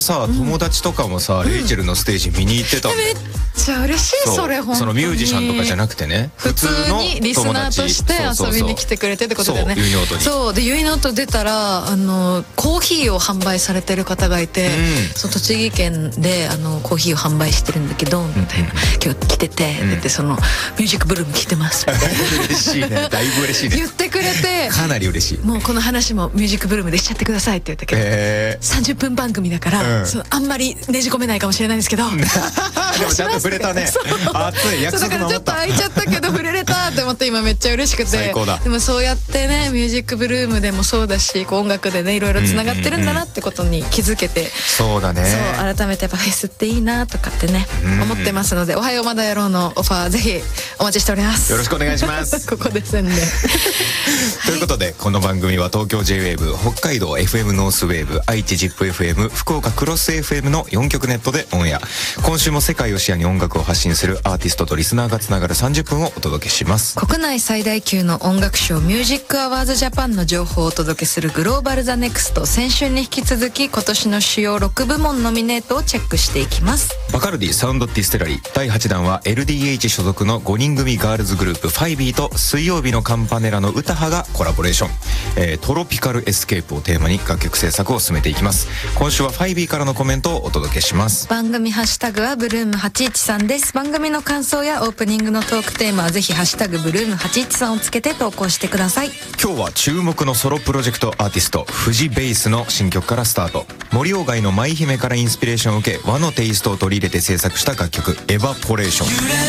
さ、友達とかもさ、レイチェルのステージ見に行ってたんだよ。 めっちゃ嬉しい。それ本当にそのミュージシャンとかじゃなくてね、 普通にリスナーとして遊びに来てくれてってことでね。 そう、ユイノートに。 そうで、ユイノート出たらコーヒーを販売されてる方がいて、そう栃木県でコーヒーを販売してるんだけど、みたいな、今日来てて、でそのミュージックブルーム来てますみたいな嬉しいね、だいぶ嬉しいね。 言ってくれて、 かなり嬉しい。 もうこの話もミュージックブルームでしちゃってくださいって言ったけど、30分番組だから、あんまりねじ込めないかもしれないんですけどでもちゃんと触れたね。熱い約束守った。だからちょっと空いちゃったけど触れれたって思って今めっちゃ嬉しくて。 最高だ。 でもそうやってね、ミュージックブルームでもそうだし、こう音楽でねいろいろつながってるんだなってことに気づけて、 そうだね。 そう改めてやっぱフェスっていいなとかってね思ってますので、おはようまだやろうのオファーぜひお待ちしております。 よろしくお願いしますここで宣伝ということで、この番組は東京 J-WAVE、北海道 FM ノースウェーブ、愛知 ZIPFM、福岡クロス FM の4局ネットでオンエア。今週も世界を視野に音楽を発信するアーティストとリスナーがつながる30分をお届けします。 国内最大級の音楽賞ミュージックアワーズジャパンの情報をお届けするグローバルザネクスト。先週に引き続き今年の主要6部門ノミネートをチェックしていきます。 バカルディサウンドディステラリー第8弾は LDH 所属の5人組ガールズグループファイビーと水曜日のカンパネラの歌羽がコラボレーション、トロピカルエスケープをテーマに楽曲制作を進めていきます。今週はファイビーからのコメントをお届けします。 番組ハッシュタグはブルーム813です。番組の感想やオープニングのトークテーマはぜひハッシュタグブルーム813をつけて投稿してください。 今日は注目のソロプロジェクトアーティストフジベースの新曲からスタート。森鴎外の舞姫からインスピレーションを受け、和のテイストを取り入れて制作した楽曲エバポレーション。